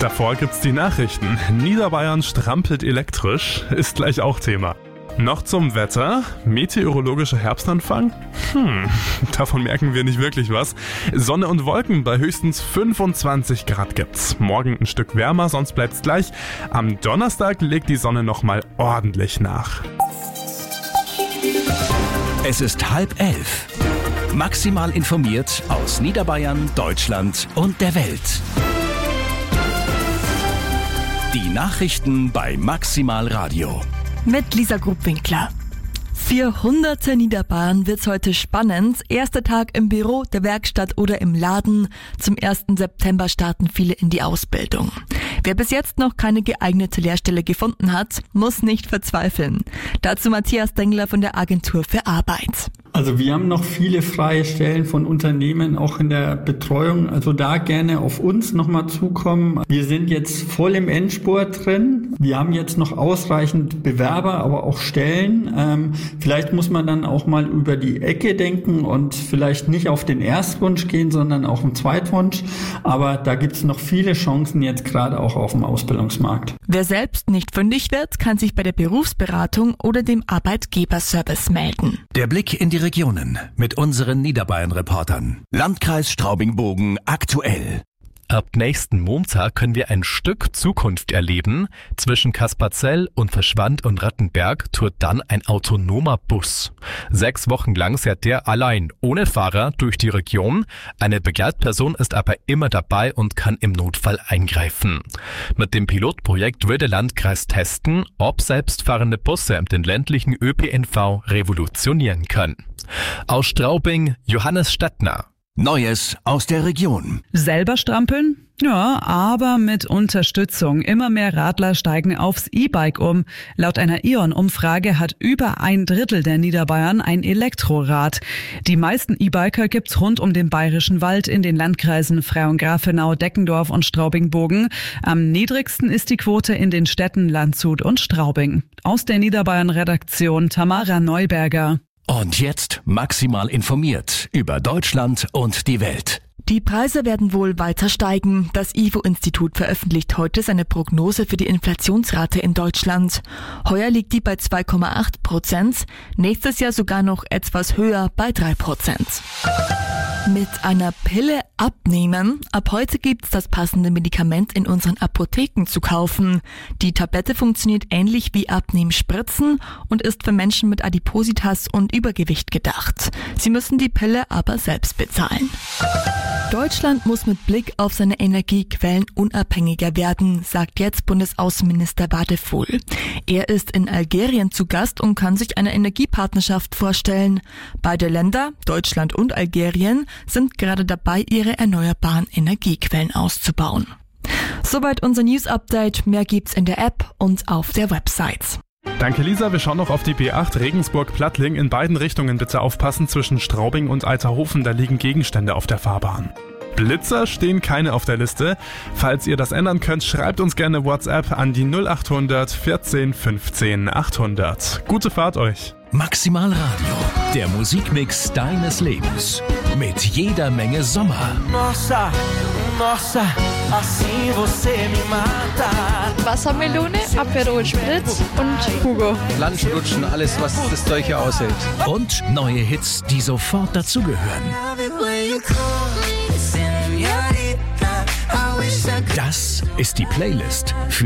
Davor gibt's die Nachrichten. Niederbayern strampelt elektrisch, ist gleich auch Thema. Noch zum Wetter. Meteorologischer Herbstanfang? Davon merken wir nicht wirklich was. Sonne und Wolken bei höchstens 25 Grad gibt's. Morgen ein Stück wärmer, sonst bleibt's gleich. Am Donnerstag legt die Sonne nochmal ordentlich nach. Es ist 10:30. Maximal informiert aus Niederbayern, Deutschland und der Welt. Die Nachrichten bei Maximal Radio. Mit Lisa Grubwinkler. Für Hunderte Niederbayern wird's heute spannend. Erster Tag im Büro, der Werkstatt oder im Laden. Zum 1. September starten viele in die Ausbildung. Wer bis jetzt noch keine geeignete Lehrstelle gefunden hat, muss nicht verzweifeln. Dazu Matthias Dengler von der Agentur für Arbeit. Also wir haben noch viele freie Stellen von Unternehmen, auch in der Betreuung. Also da gerne auf uns nochmal zukommen. Wir sind jetzt voll im Endspurt drin. Wir haben jetzt noch ausreichend Bewerber, aber auch Stellen. Vielleicht muss man dann auch mal über die Ecke denken und vielleicht nicht auf den Erstwunsch gehen, sondern auch einen Zweitwunsch. Aber da gibt's noch viele Chancen jetzt gerade auch auf dem Ausbildungsmarkt. Wer selbst nicht fündig wird, kann sich bei der Berufsberatung oder dem Arbeitgeberservice melden. Der Blick in die Regionen mit unseren Niederbayern-Reportern. Landkreis Straubing-Bogen aktuell. Ab nächsten Montag können wir ein Stück Zukunft erleben. Zwischen Kasperzell und Verschwand und Rattenberg tourt dann ein autonomer Bus. 6 Wochen lang fährt der allein, ohne Fahrer, durch die Region. Eine Begleitperson ist aber immer dabei und kann im Notfall eingreifen. Mit dem Pilotprojekt will der Landkreis testen, ob selbstfahrende Busse den ländlichen ÖPNV revolutionieren können. Aus Straubing, Johannes Stettner. Neues aus der Region. Selber strampeln? Ja, aber mit Unterstützung. Immer mehr Radler steigen aufs E-Bike um. Laut einer E.ON-Umfrage hat über 1/3 der Niederbayern ein Elektrorad. Die meisten E-Biker gibt's rund um den Bayerischen Wald in den Landkreisen Frauengrafenau, Deckendorf und Straubing-Bogen. Am niedrigsten ist die Quote in den Städten Landshut und Straubing. Aus der Niederbayern-Redaktion Tamara Neuberger. Und jetzt maximal informiert über Deutschland und die Welt. Die Preise werden wohl weiter steigen. Das IFO-Institut veröffentlicht heute seine Prognose für die Inflationsrate in Deutschland. Heuer liegt die bei 2,8%, nächstes Jahr sogar noch etwas höher bei 3%. Mit einer Pille abnehmen? Ab heute gibt's das passende Medikament in unseren Apotheken zu kaufen. Die Tablette funktioniert ähnlich wie Abnehmspritzen und ist für Menschen mit Adipositas und Übergewicht gedacht. Sie müssen die Pille aber selbst bezahlen. Deutschland muss mit Blick auf seine Energiequellen unabhängiger werden, sagt jetzt Bundesaußenminister Wadephul. Er ist in Algerien zu Gast und kann sich eine Energiepartnerschaft vorstellen. Beide Länder, Deutschland und Algerien, sind gerade dabei, ihre erneuerbaren Energiequellen auszubauen. Soweit unser News-Update. Mehr gibt's in der App und auf der Website. Danke Lisa, wir schauen noch auf die B8 Regensburg-Plattling. In beiden Richtungen bitte aufpassen, zwischen Straubing und Alterhofen, da liegen Gegenstände auf der Fahrbahn. Blitzer stehen keine auf der Liste. Falls ihr das ändern könnt, schreibt uns gerne WhatsApp an die 0800 14 15 800. Gute Fahrt euch! Maximal Radio, der Musikmix deines Lebens. Mit jeder Menge Sommer. Nossa, nossa, assim você me mata. Wassermelone, Aperol Spritz und Hugo. Lunch, alles, was das Zeug hier aushält. Und neue Hits, die sofort dazugehören. Das ist die Playlist für